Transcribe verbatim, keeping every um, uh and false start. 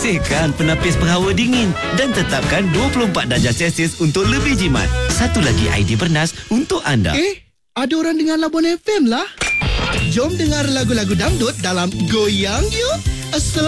Bersihkan penapis penghawa dingin dan tetapkan dua puluh empat darjah Celsius untuk lebih jimat. Satu lagi idea bernas untuk anda. Eh, ada orang dengar Labuan F M lah. Jom dengar lagu-lagu dangdut dalam Goyang Yuk. Assalamualaikum.